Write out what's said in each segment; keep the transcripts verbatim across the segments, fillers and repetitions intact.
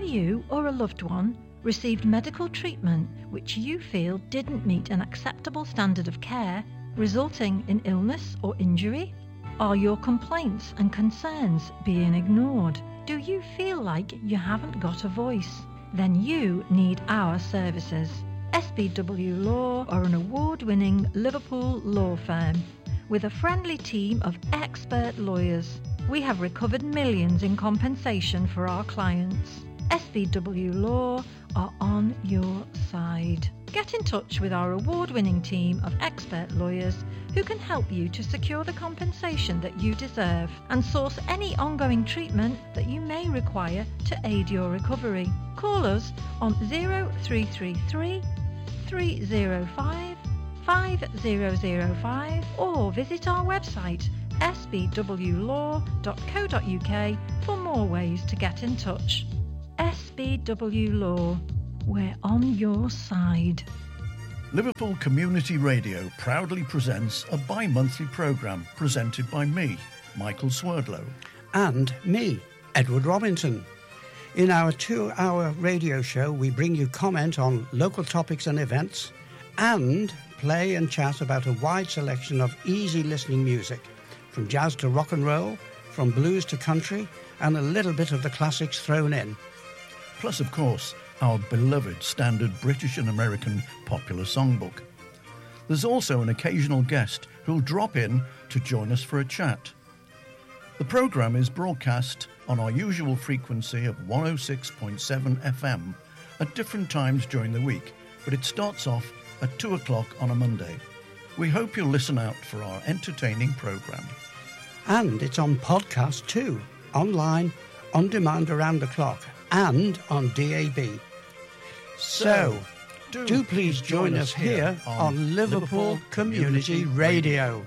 you or a loved one received medical treatment which you feel didn't meet an acceptable standard of care, resulting in illness or injury? Are your complaints and concerns being ignored? Do you feel like you haven't got a voice? Then you need our services. S B W Law are an award-winning Liverpool law firm with a friendly team of expert lawyers. We have recovered millions in compensation for our clients. S B W Law are on your side. Get in touch with our award-winning team of expert lawyers who can help you to secure the compensation that you deserve and source any ongoing treatment that you may require to aid your recovery. Call us on zero three three three, three zero five, five zero zero five or visit our website s b w law dot co dot u k for more ways to get in touch. S B W Law, we're on your side. Liverpool Community Radio proudly presents a bi-monthly programme presented by me, Michael Swerdlow. And me, Edward Robinson. In our two-hour radio show, we bring you comment on local topics and events and play and chat about a wide selection of easy listening music, from jazz to rock and roll, from blues to country, and a little bit of the classics thrown in. Plus, of course, our beloved standard British and American popular songbook. There's also an occasional guest who'll drop in to join us for a chat. The programme is broadcast on our usual frequency of one oh six point seven F M at different times during the week, but it starts off at two o'clock on a Monday. We hope you'll listen out for our entertaining programme. And it's on podcast too, online, on demand around the clock, and on D A B. So, do, do please join us here on, on Liverpool, Liverpool Community, Community Radio.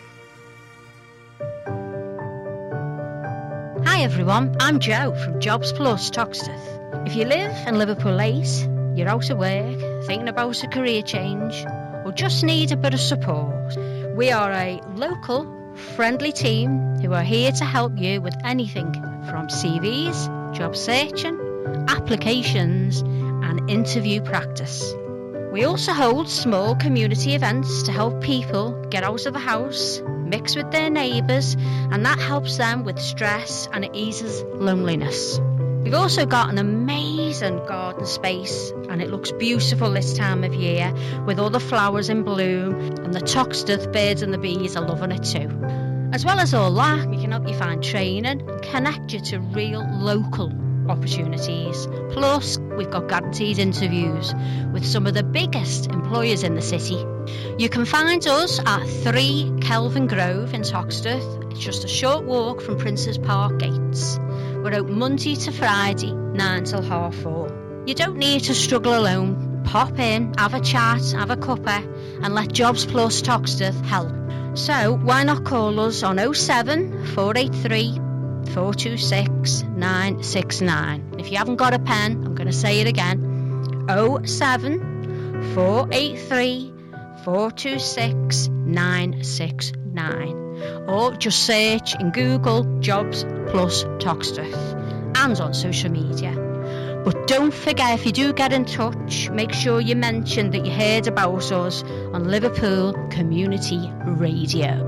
Hi everyone, I'm Jo from Jobs Plus Toxteth. If you live in Liverpool eight, you're out of work, thinking about a career change, or just need a bit of support, we are a local, friendly team who are here to help you with anything from C Vs, job searching, applications and interview practice. We also hold small community events to help people get out of the house, mix with their neighbours, and that helps them with stress and it eases loneliness. We've also got an amazing garden space and it looks beautiful this time of year with all the flowers in bloom, and the Toxteth birds and the bees are loving it too. As well as all that, we can help you find training and connect you to real local opportunities. Plus, we've got guaranteed interviews with some of the biggest employers in the city. You can find us at three Kelvin Grove in Toxteth. It's just a short walk from Princes Park gates. We're open Monday to Friday, nine till half four. You don't need to struggle alone. Pop in, have a chat, have a cuppa, and let Jobs Plus Toxteth help. So why not call us on oh seven, four eight three, four two six, nine six nine. If you haven't got a pen, I'm going to say it again. oh seven, four eight three, four two six, nine six nine. Or just search in Google Jobs Plus Toxteth and on social media. But don't forget, if you do get in touch, make sure you mention that you heard about us on Liverpool Community Radio.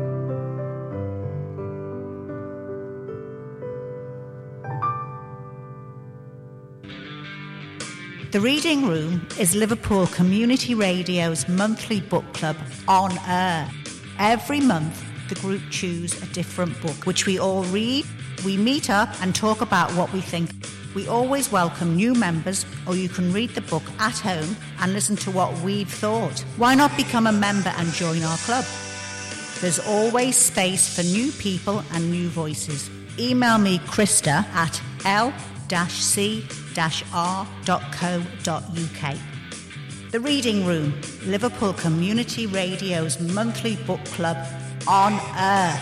The Reading Room is Liverpool Community Radio's monthly book club on air. Every month, the group choose a different book, which we all read. We meet up and talk about what we think. We always welcome new members, or you can read the book at home and listen to what we've thought. Why not become a member and join our club? There's always space for new people and new voices. Email me Krista at l c r dot co dot u k. The Reading Room, Liverpool Community Radio's monthly book club on air.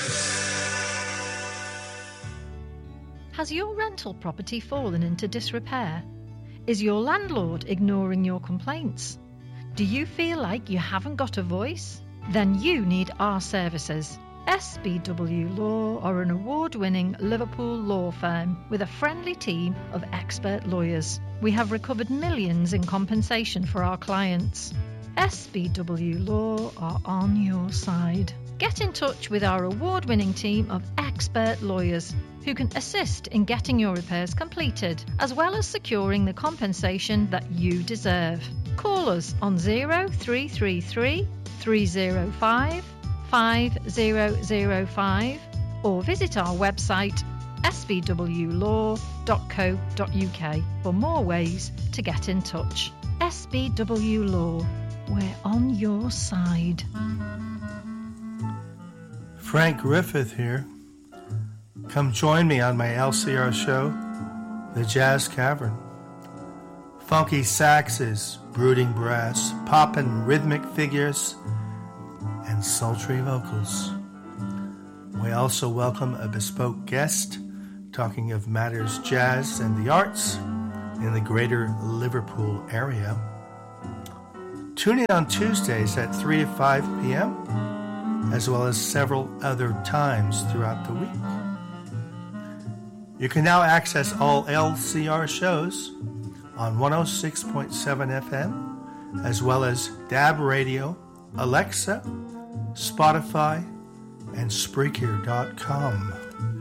Has your rental property fallen into disrepair? Is your landlord ignoring your complaints? Do you feel like you haven't got a voice? Then you need our services. S B W Law are an award-winning Liverpool law firm with a friendly team of expert lawyers. We have recovered millions in compensation for our clients. S B W Law are on your side. Get in touch with our award-winning team of expert lawyers who can assist in getting your repairs completed, as well as securing the compensation that you deserve. Call us on zero three three three, three zero five, five zero zero five or visit our website s b w law dot co dot u k for more ways to get in touch. S B W Law, we're on your side. Frank Griffith here. Come join me on my L C R show, The Jazz Cavern. Funky saxes, brooding brass, poppin' rhythmic figures, and sultry vocals. We also welcome a bespoke guest talking of matters jazz and the arts in the greater Liverpool area. Tune in on Tuesdays at three to five p.m., as well as several other times throughout the week. You can now access all L C R shows on one oh six point seven F M, as well as D A B Radio, Alexa, Spotify, and Spreaker dot com.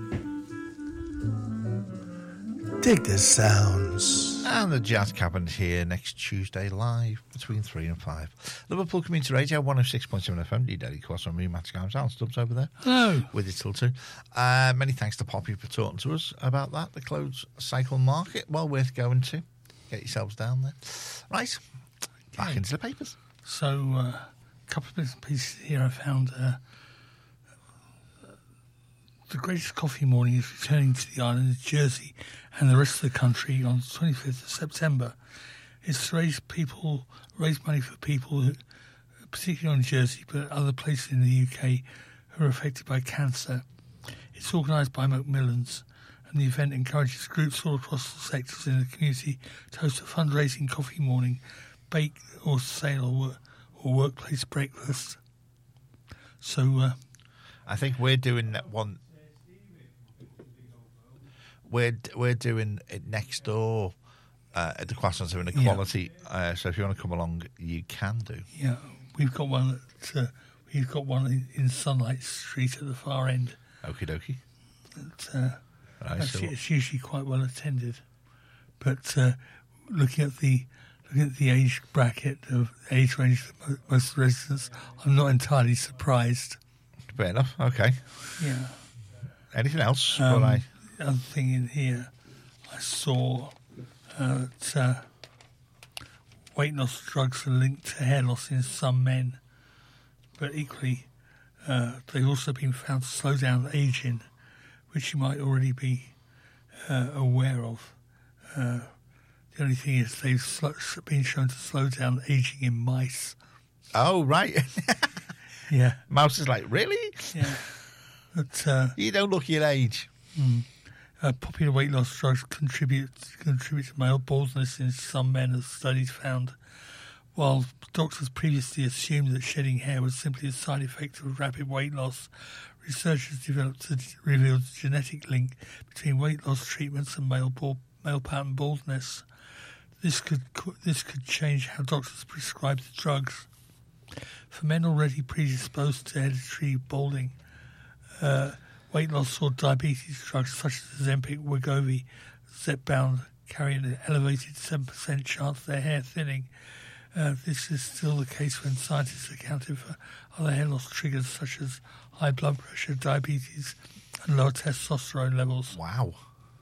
Dig the sounds. And the Jazz Cavern here next Tuesday live between three and five. Liverpool Community Radio, one oh six point seven F M, D Daddy Cross on me, Matt Scouse, Alan Stubbs over there. Hello. With it till two. Uh, many thanks to Poppy for talking to us about that. The clothes cycle market, well worth going to. Get yourselves down there. Right, back Okay. into the papers. So, uh, a couple of bits and pieces here I found. Uh, the greatest coffee morning is returning to the island of Jersey and the rest of the country on the twenty-fifth of September. It's to raise people, raise money for people, who, particularly on Jersey, but other places in the U K, who are affected by cancer. It's organised by Macmillan's, and the event encourages groups all across the sectors in the community to host a fundraising coffee morning, bake or sale or, work, or workplace breakfast. So, uh, I think we're doing that one. We're we're doing it next door uh, at the Croissants of Inequality. Yeah. Uh, so if you want to come along, you can do. Yeah, we've got one. At, uh, we've got one in, in Sunlight Street at the far end. Okie dokie. But, uh, right, actually, so it's usually quite well attended. But uh, looking at the looking at the age bracket of age range of most residents, I'm not entirely surprised. Fair enough. Okay. Yeah. Anything else? Um, I... The other thing in here, I saw uh, that uh, weight loss drugs are linked to hair loss in some men, but equally uh, they've also been found to slow down aging, which you might already be uh, aware of. Uh, the only thing is they've sl- been shown to slow down aging in mice. Oh, right. Yeah. Mouse is like, really? Yeah. But, uh, you don't look your age. Mm. Uh, popular weight loss drugs contribute contribute to male baldness in some men, as studies found. While doctors previously assumed that shedding hair was simply a side effect of rapid weight loss, researchers developed a revealed a genetic link between weight loss treatments and male bald, male pattern baldness. This could this could change how doctors prescribe the drugs. For men already predisposed to hereditary balding, uh, weight loss or diabetes drugs such as Ozempic, Wegovy, Zepbound carry an elevated seven percent chance of their hair thinning. Uh, this is still the case when scientists accounted for other hair loss triggers such as high blood pressure, diabetes, and lower testosterone levels. Wow.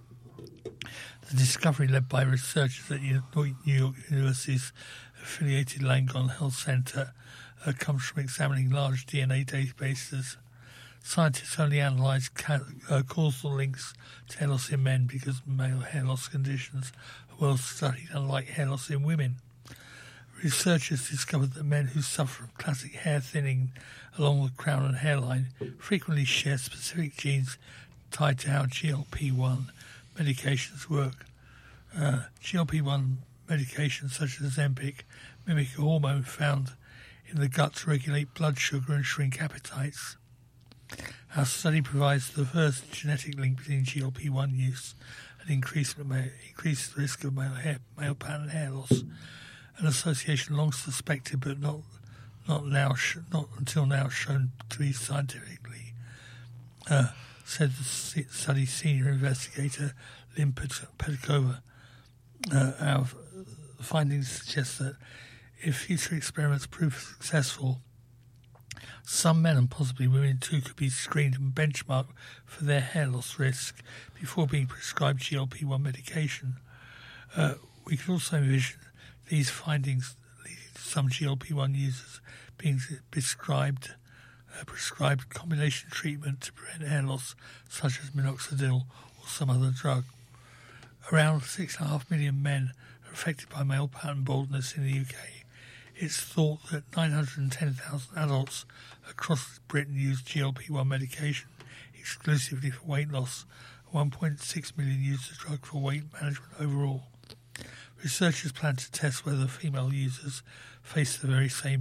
The discovery led by researchers at New York University's affiliated Langone Health Center uh, comes from examining large D N A databases. Scientists only analysed ca- uh, causal links to hair loss in men because male hair loss conditions are well studied, unlike hair loss in women. Researchers discovered that men who suffer from classic hair thinning along the crown and hairline frequently share specific genes tied to how G L P one medications work. Uh, G L P one medications such as Ozempic mimic a hormone found in the gut to regulate blood sugar and shrink appetites. Our study provides the first genetic link between G L P one use and increased, increased risk of male, hair, male pattern hair loss, an association long suspected but not not now sh- not until now shown to be scientifically, uh, said the study's senior investigator Lynn Pedikova. Uh, our findings suggest that if future experiments prove successful, some men and possibly women too could be screened and benchmarked for their hair loss risk before being prescribed G L P one medication. Uh, we could also envision these findings leading to some G L P one users being prescribed uh, prescribed combination treatment to prevent hair loss, such as minoxidil or some other drug. Around six point five million men are affected by male pattern baldness in the U K. It's thought that nine hundred ten thousand adults across Britain use G L P one medication exclusively for weight loss, and one point six million use the drug for weight management overall. Researchers plan to test whether female users face the very same